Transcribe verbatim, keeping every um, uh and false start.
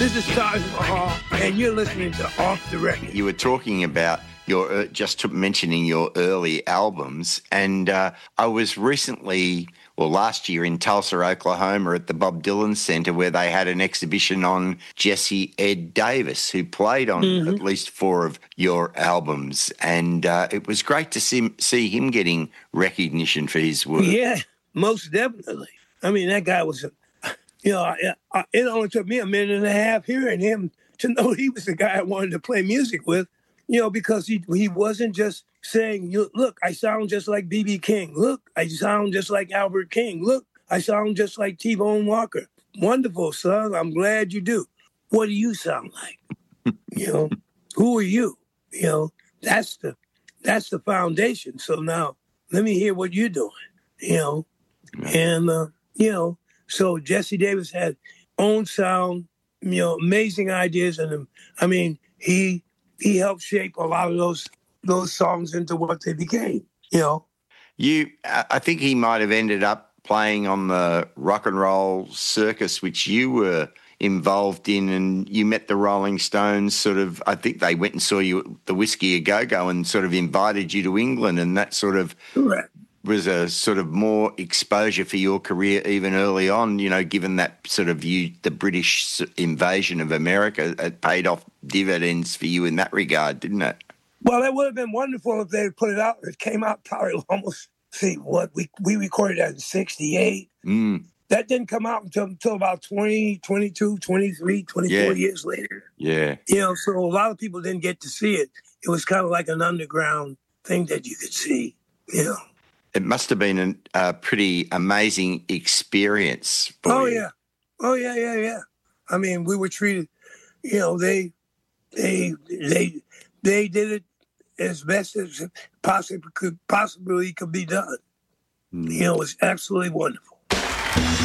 This is Taj Mahal, and you're listening to Off the Record. You were talking about your, uh, just to mentioning your early albums, and uh, I was recently, well, last year in Tulsa, Oklahoma at the Bob Dylan Center where they had an exhibition on Jesse Ed Davis, who played on mm-hmm. at least four of your albums, and uh, it was great to see, see him getting recognition for his work. Yeah, most definitely. I mean, that guy was, a, you know, I, I, it only took me a minute and a half hearing him to know he was the guy I wanted to play music with. You know, because he he wasn't just saying, look, I sound just like B B King. Look, I sound just like Albert King. Look, I sound just like T-Bone Walker. Wonderful, son. I'm glad you do. What do you sound like? You know, who are you? You know, that's the that's the foundation. So now let me hear what you're doing, you know. And, uh, you know, so Jesse Davis had own sound, you know, amazing ideas. And, I mean, he... He helped shape a lot of those those songs into what they became, you know. You, I think he might have ended up playing on the rock and roll circus, which you were involved in, and you met the Rolling Stones sort of, I think they went and saw you at the Whiskey A Go-Go and sort of invited you to England, and that sort of Correct. was a sort of more exposure for your career even early on, you know, given that sort of you, the British invasion of America, it paid off dividends for you in that regard, didn't it? Well, that would have been wonderful if they had put it out. It came out probably almost, see, what, we we recorded that in sixty-eight. Mm. That didn't come out until, until about twenty, twenty-two, twenty-three, twenty-four yeah. years later. Yeah. You know, so a lot of people didn't get to see it. It was kind of like an underground thing that you could see, you know. It must have been a, a pretty amazing experience for oh, you. yeah. Oh, yeah, yeah, yeah. I mean, we were treated, you know, they, they, they, they did it as best as possibly could, possibly could be done. Mm. You know, it was absolutely wonderful.